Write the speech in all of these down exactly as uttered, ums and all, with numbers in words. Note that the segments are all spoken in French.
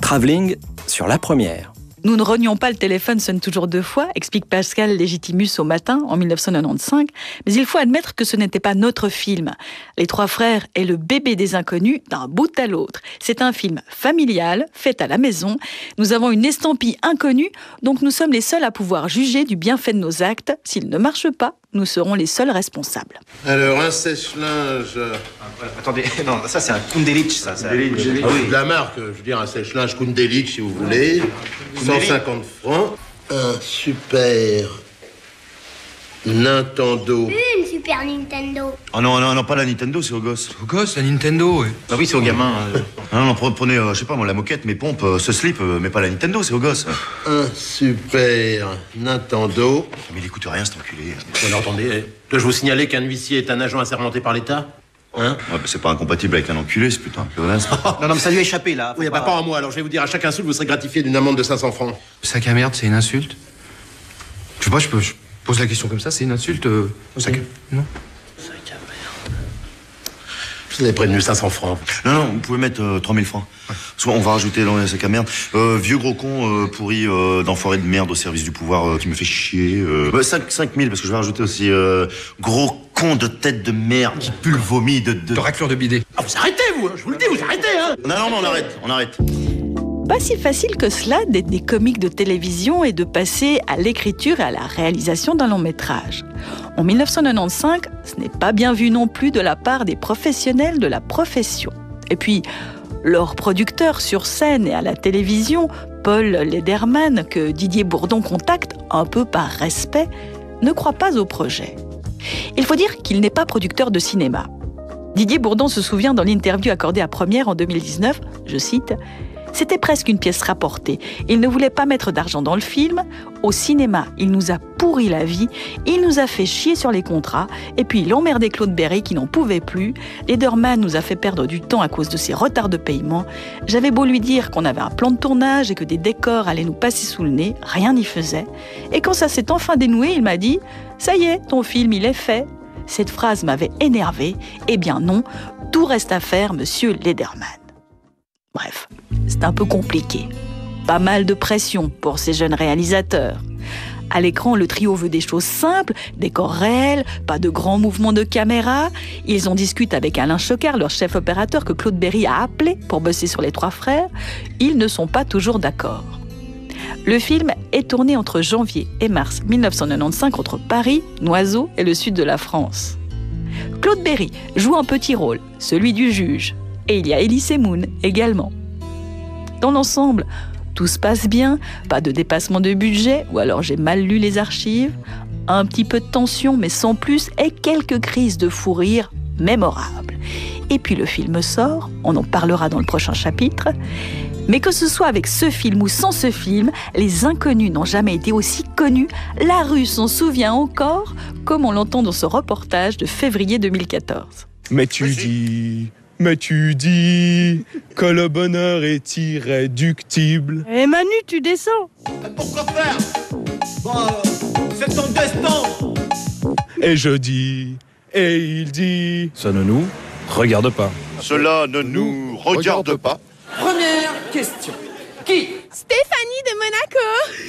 Travelling sur la première. Nous ne renions pas le téléphone sonne toujours deux fois, explique Pascal Légitimus au Matin en mille neuf cent quatre-vingt-quinze, mais il faut admettre que ce n'était pas notre film. Les Trois Frères est le bébé des inconnus d'un bout à l'autre. C'est un film familial, fait à la maison. Nous avons une estampille inconnue, donc nous sommes les seuls à pouvoir juger du bienfait de nos actes. S'ils ne marchent pas, nous serons les seuls responsables. Alors, un sèche-linge... Ah, attendez, non, ça c'est un Kundelich, ça. ça. Kundelich, ah, oui. De la marque, je veux dire, un sèche-linge Kundelich, si vous voulez. cent cinquante francs. Un super... Nintendo. Une Super Nintendo. Oh non, non, non, pas la Nintendo, c'est aux gosses. Aux gosses, la Nintendo, oui. Ah oui, c'est aux gamins. Euh. Non, non, prenez, euh, je sais pas, moi, la moquette, mes pompes, euh, ce slip, euh, mais pas la Nintendo, c'est aux gosses. Un super Nintendo. Mais il écoute rien, cet enculé. Bon, attendez, dois-je vous signaler qu'un huissier est un agent assermenté par l'État? Hein? Ouais, bah, c'est pas incompatible avec un enculé, c'est plutôt un pléonasme. Non, non, mais ça lui a échappé, là. Oui, bah, pas en moi, alors je vais vous dire, à chaque insulte, vous serez gratifié d'une amende de cinq cents francs. Sac à merde, c'est une insulte? Je sais pas, je peux... Je... pose la question comme ça, c'est une insulte euh, au sac à... Non. Sac à merde. Je vous avais prévenu cinq cents francs. Non, non, vous pouvez mettre euh, trois mille francs. Ouais. Soit on va rajouter dans les sacs à merde. Euh, vieux gros con euh, pourri euh, d'enfoiré de merde au service du pouvoir euh, qui me fait chier. Euh, bah, cinq mille, parce que je vais rajouter aussi euh, gros con de tête de merde qui pue le vomi de... De, de raclure de bidet. Ah, vous arrêtez, vous, hein, je vous le dis, vous arrêtez, hein. Non, non, non, on arrête, on arrête. Pas si facile que cela d'être des comiques de télévision et de passer à l'écriture et à la réalisation d'un long métrage. En mille neuf cent quatre-vingt-quinze, ce n'est pas bien vu non plus de la part des professionnels de la profession. Et puis, leurs producteurs sur scène et à la télévision, Paul Lederman, que Didier Bourdon contacte un peu par respect, ne croient pas au projet. Il faut dire qu'il n'est pas producteur de cinéma. Didier Bourdon se souvient dans l'interview accordée à Première en deux mille dix-neuf, je cite, « C'était presque une pièce rapportée. Il ne voulait pas mettre d'argent dans le film. Au cinéma, il nous a pourri la vie. Il nous a fait chier sur les contrats. Et puis, il emmerdait Claude Berry qui n'en pouvait plus. Lederman nous a fait perdre du temps à cause de ses retards de paiement. J'avais beau lui dire qu'on avait un plan de tournage et que des décors allaient nous passer sous le nez. Rien n'y faisait. Et quand ça s'est enfin dénoué, il m'a dit « Ça y est, ton film, il est fait. » Cette phrase m'avait énervé. Eh bien non, tout reste à faire, monsieur Lederman. Bref, c'est un peu compliqué. Pas mal de pression pour ces jeunes réalisateurs. À l'écran, le trio veut des choses simples, décors réels, pas de grands mouvements de caméra. Ils en discutent avec Alain Chocard, leur chef opérateur que Claude Berry a appelé pour bosser sur Les Trois Frères. Ils ne sont pas toujours d'accord. Le film est tourné entre janvier et mars mille neuf cent quatre-vingt-quinze entre Paris, Noiseau et le sud de la France. Claude Berry joue un petit rôle, celui du juge. Et il y a Elie Semoun également. Dans l'ensemble, tout se passe bien, pas de dépassement de budget, ou alors j'ai mal lu les archives, un petit peu de tension, mais sans plus, et quelques crises de fou rire mémorables. Et puis le film sort, on en parlera dans le prochain chapitre, mais que ce soit avec ce film ou sans ce film, les inconnus n'ont jamais été aussi connus, la rue s'en souvient encore, comme on l'entend dans ce reportage de février deux mille quatorze. Mais tu dis... Mais tu dis que le bonheur est irréductible. Eh Manu, tu descends. Pourquoi faire? Bon, euh, c'est ton destin. Et je dis, et il dit... Ça ne nous regarde pas. Cela ne nous regarde pas. Première question. Qui? Stéphanie de Monaco.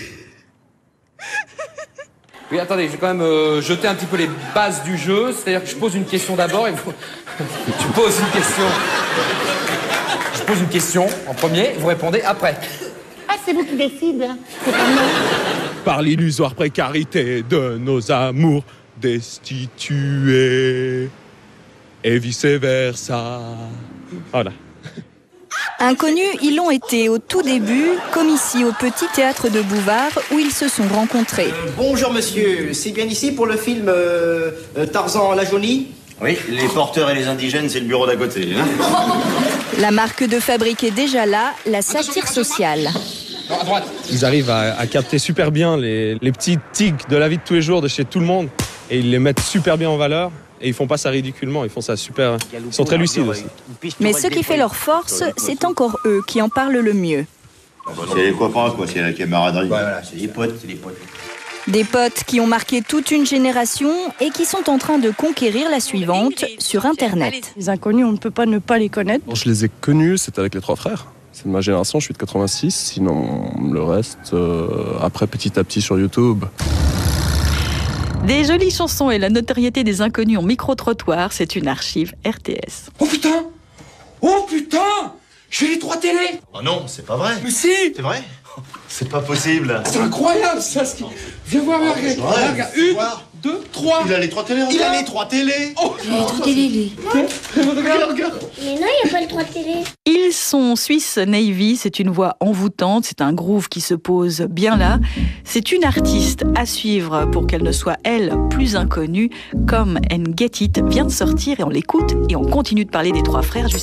Oui, attendez, je vais quand même euh, jeter un petit peu les bases du jeu. C'est-à-dire que je pose une question d'abord et vous... je pose une question... Je pose une question en premier, vous répondez après. Ah, c'est vous qui décidez. C'est pas moi. Par l'illusoire précarité de nos amours destitués. Et vice-versa. Voilà. Inconnus, ils l'ont été au tout début, comme ici au Petit Théâtre de Bouvard, où ils se sont rencontrés. Euh, bonjour monsieur, c'est bien ici pour le film euh, euh, Tarzan la Jaunie? Oui, les porteurs et les indigènes, c'est le bureau d'à côté. Hein. La marque de fabrique est déjà là, la satire sociale. Non, à droite. Ils arrivent à, à capter super bien les, les petits tics de la vie de tous les jours de chez tout le monde, et ils les mettent super bien en valeur. Et ils font pas ça ridiculement, ils font ça super... Ils sont très lucides aussi. Mais ce qui fait leur force, c'est encore eux qui en parlent le mieux. C'est les copains, quoi, c'est la camaraderie. Ouais, voilà, c'est les potes, c'est les potes. Des potes qui ont marqué toute une génération et qui sont en train de conquérir la suivante sur Internet. Les inconnus, on ne peut pas ne pas les connaître. Je les ai connus, c'était avec Les Trois Frères. C'est de ma génération, je suis de quatre-vingt-six. Sinon, le reste, euh, après, petit à petit sur YouTube. Des jolies chansons et la notoriété des inconnus en micro-trottoir, c'est une archive R T S. Oh putain! Oh putain! J'ai les trois télés! Oh non, c'est pas vrai. Mais si! C'est vrai? C'est pas possible. C'est incroyable ça! Ce qui... Viens voir, regarde, regarde, regarde. Une, deux, trois. Il a les trois télés. Il a les trois télés. Oh, Il a les trois télés, lui. regarde, regarde. Mais non, il n'y a pas les trois télés. Ils sont Swiss Navy, c'est une voix envoûtante, c'est un groove qui se pose bien là. C'est une artiste à suivre pour qu'elle ne soit, elle, plus inconnue. Come and Get It vient de sortir et on l'écoute et on continue de parler des trois frères.